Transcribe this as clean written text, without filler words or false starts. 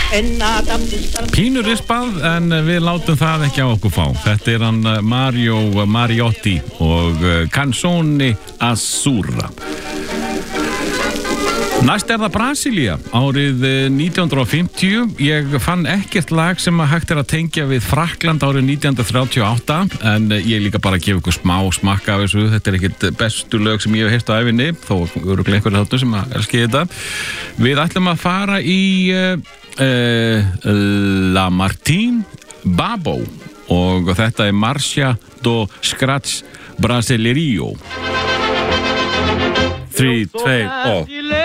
Pínur rispað, en við látum það ekki á okkur fá. Þetta hann Mario Mariotti og Canzone Azzurra. Næst það Brasilía, árið 1950. Ég fann ekkert lag sem hægt að tengja við Frakkland árið 1938, en ég líka bara að gefa ykkur smá smakka af þessu. Þetta ekkert bestu lög sem ég hef heyrt á ævinni, þó örugglega einhverjir þarna sem elski þetta. Við ætlum að fara í La Martin Babo og þetta Marcia do Scratch Brasileirio. 3, 2 og